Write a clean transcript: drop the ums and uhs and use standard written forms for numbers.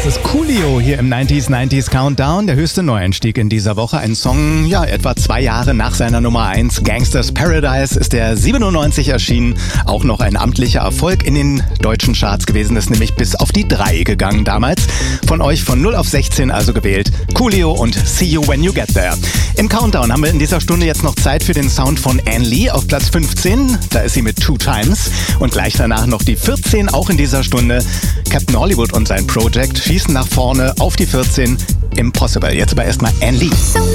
Das ist Coolio hier im 90s Countdown, der höchste Neueinstieg in dieser Woche. Ein Song, etwa 2 Jahre nach seiner Nummer 1. Gangsters Paradise ist der 97 erschienen. Auch noch ein amtlicher Erfolg in den deutschen Charts gewesen, ist nämlich bis auf die 3 gegangen damals. Von euch von 0 auf 16 also gewählt. Coolio und See You When You Get There. Im Countdown haben wir in dieser Stunde jetzt noch Zeit für den Sound von Ann Lee auf Platz 15. Da ist sie mit Two Times. Und gleich danach noch die 14, auch in dieser Stunde. Captain Hollywood und sein Project schießen nach vorne auf die 14. Impossible. Jetzt aber erstmal Ann Lee.